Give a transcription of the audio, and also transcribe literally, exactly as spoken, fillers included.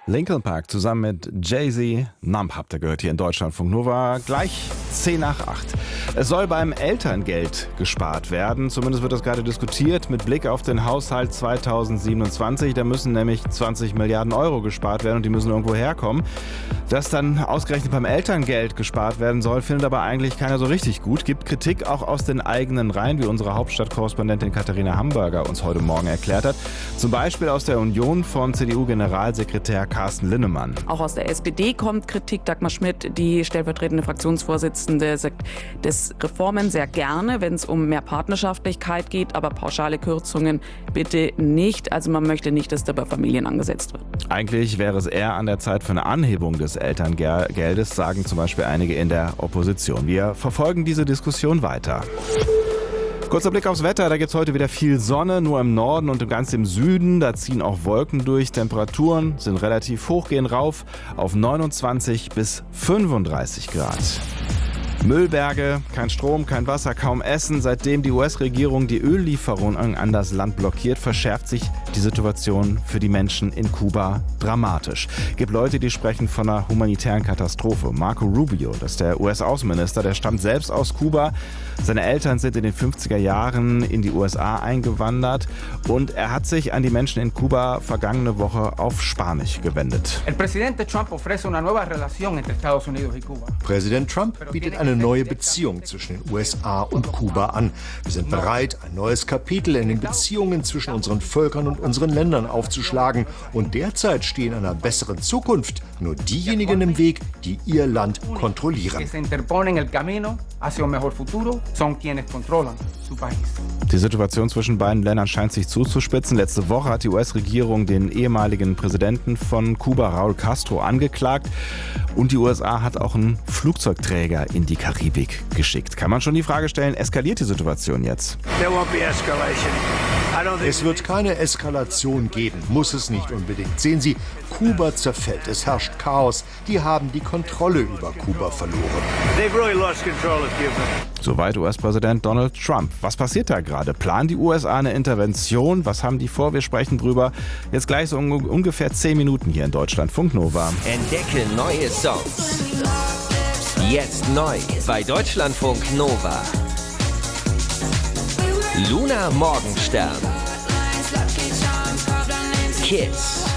Linkin Park zusammen mit Jay-Z, Numb habt ihr gehört hier in Deutschlandfunk Nova, gleich zehn nach acht. Es soll beim Elterngeld gespart werden, zumindest wird das gerade diskutiert mit Blick auf den Haushalt zweitausendsiebenundzwanzig. Da müssen nämlich zwanzig Milliarden Euro gespart werden und die müssen irgendwo herkommen. Dass dann ausgerechnet beim Elterngeld gespart werden soll, findet aber eigentlich keiner so richtig gut. Gibt Kritik auch aus den eigenen Reihen, wie unsere Hauptstadtkorrespondentin Katharina Hamburger uns heute Morgen erklärt hat. Zum Beispiel aus der Union von C D U-Generalsekretär Carsten Linnemann. Auch aus der S P D kommt Kritik. Dagmar Schmidt, die stellvertretende Fraktionsvorsitzende, sagt, dass Reformen sehr gerne, wenn es um mehr Partnerschaftlichkeit geht, aber pauschale Kürzungen bitte nicht. Also man möchte nicht, dass da bei Familien angesetzt wird. Eigentlich wäre es eher an der Zeit für eine Anhebung des Elterngeldes, sagen zum Beispiel einige in der Opposition. Wir verfolgen diese Diskussion weiter. Kurzer Blick aufs Wetter, da gibt es heute wieder viel Sonne, nur im Norden und ganz im Süden. Da ziehen auch Wolken durch. Temperaturen sind relativ hoch, gehen rauf auf neunundzwanzig bis fünfunddreißig Grad. Müllberge, kein Strom, kein Wasser, kaum Essen. Seitdem die U S-Regierung die Öllieferungen an das Land blockiert, verschärft sich die Situation für die Menschen in Kuba dramatisch. Es gibt Leute, die sprechen von einer humanitären Katastrophe. Marco Rubio, das ist der U S-Außenminister, der stammt selbst aus Kuba. Seine Eltern sind in den fünfziger Jahren in die U S A eingewandert und er hat sich an die Menschen in Kuba vergangene Woche auf Spanisch gewendet. Präsident Trump bietet eine neue Beziehung zwischen den U S A und Kuba an. Wir sind bereit, ein neues Kapitel in den Beziehungen zwischen unseren Völkern und unseren Ländern aufzuschlagen. Und derzeit stehen einer besseren Zukunft nur diejenigen im Weg, die ihr Land kontrollieren. Die Situation zwischen beiden Ländern scheint sich zuzuspitzen. Letzte Woche hat die U S-Regierung den ehemaligen Präsidenten von Kuba, Raúl Castro, angeklagt. Und die U S A hat auch einen Flugzeugträger in die Karibik geschickt. Kann man schon die Frage stellen, eskaliert die Situation jetzt? Es wird keine Eskalation geben, muss es nicht unbedingt. Sehen Sie, Kuba zerfällt, es herrscht Chaos. Die haben die Kontrolle über Kuba verloren. Soweit U S-Präsident Donald Trump. Was passiert da gerade? Planen die U S A eine Intervention? Was haben die vor? Wir sprechen drüber. Jetzt gleich so un- ungefähr zehn Minuten hier in Deutschlandfunk Nova. Entdecke neue Songs. Jetzt neu bei Deutschlandfunk Nova. Luna Morgenstern. Kiss.